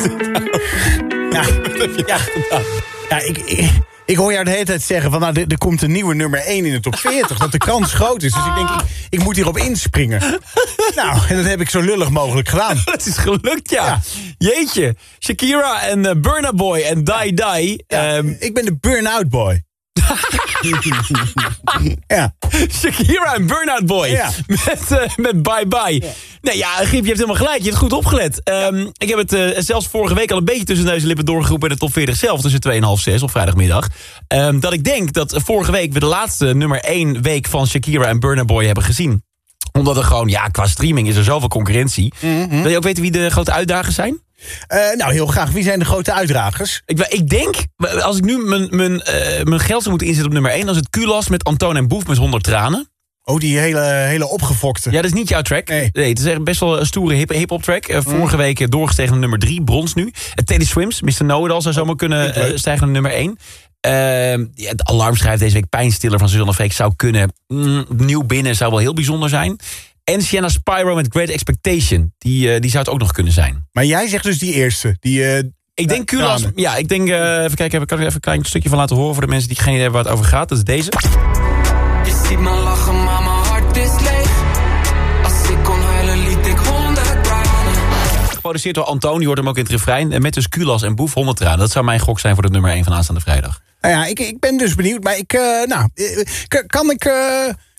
Ja, ik hoor jou de hele tijd zeggen van nou, er komt een nieuwe nummer 1 in de top 40. Dat de kans groot is. Dus ik denk, ik moet hierop inspringen. Nou, en dat heb ik zo lullig mogelijk gedaan. Dat is gelukt, ja. Jeetje. Shakira en Burna Boy en Die Die. Ja, ik ben de burn-out boy. Ja. Shakira en Burnout Boy. Ja. Met Bye Bye. Ja. Nee, ja, Giep, je hebt helemaal gelijk. Je hebt goed opgelet. Ik heb het zelfs vorige week al een beetje tussen neus en lippen doorgeroepen in de top 40 zelf. Tussen 2 en half 6 op vrijdagmiddag. Dat ik denk dat vorige week we de laatste nummer 1 week van Shakira en Burna Boy hebben gezien. Omdat er gewoon, qua streaming is er zoveel concurrentie. Mm-hmm. Wil je ook weten wie de grote uitdagers zijn? Nou, heel graag. Wie zijn de grote uitdagers? Ik denk, als ik nu mijn geld zou moeten inzetten op nummer 1... dan is het Kulas met Antoon en Boef met 100 tranen. Oh, die hele opgefokte. Ja, dat is niet jouw track. Nee, het is echt best wel een stoere hip-hop track. Vorige week doorgestegen naar nummer 3, brons nu. Teddy Swims, Mr. Know-It-All zou zomaar kunnen stijgen naar nummer 1. Het Alarm schrijft deze week Pijnstiller van Suzanne Freek zou kunnen. Nieuw binnen zou wel heel bijzonder zijn. En Sienna Spyro met Great Expectation. Die zou het ook nog kunnen zijn. Maar jij zegt dus die eerste. Ik denk Kulas. Ja, ik denk... even kijken, kan ik even een klein stukje van laten horen... voor de mensen die geen idee hebben waar het over gaat. Dat is deze. Je ziet me lachen, maar mijn hart is leeg. Als ik kon huilen, liet ik 100 tranen. Geproduceerd door Antoon, je hoort hem ook in het refrein. En met dus Kulas en Boef 100 tranen. Dat zou mijn gok zijn voor de nummer 1 van aanstaande vrijdag. Nou ja, ik ben dus benieuwd. Maar kan ik